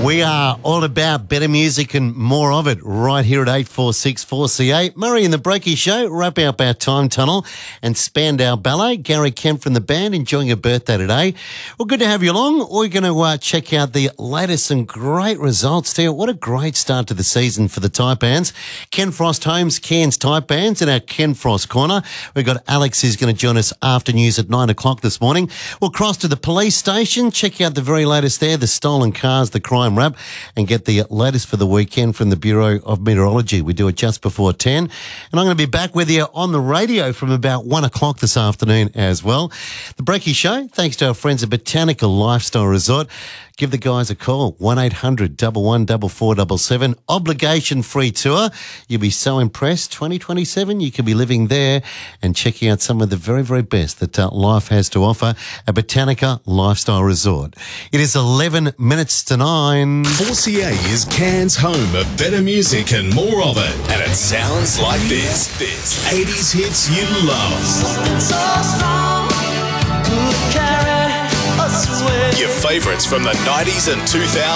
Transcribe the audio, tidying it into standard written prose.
We are all about better music and more of it right here at 846 4CA. Murray and the Breaky Show, wrap up our time tunnel and Spandau Ballet. Gary Kemp from the band enjoying a birthday today. Well, good to have you along. We're going to check out the latest and great results there. What a great start to the season for the Taipans. Ken Frost Homes, Cairns Taipans in our Ken Frost Corner. We've got Alex who's going to join us after news at 9 o'clock this morning. We'll cross to the police station, check out the very latest there, the stolen cars, the crime wrap, and get the latest for the weekend from the Bureau of Meteorology. We do it just before 10. And I'm going to be back with you on the radio from about 1 o'clock this afternoon as well. The Breaky Show, thanks to our friends at Botanical Lifestyle Resort. Give the guys a call, 1-800-114477. Obligation-free tour. You'll be so impressed. 2027, you could be living there and checking out some of the very, very best that life has to offer at Botanica Lifestyle Resort. It is 11 minutes to 9. 4CA is Cairns' home of better music and more of it. And it sounds like this. 80s hits you love. Something so strong could carry us away. Your favourites from the 90s and 2000s.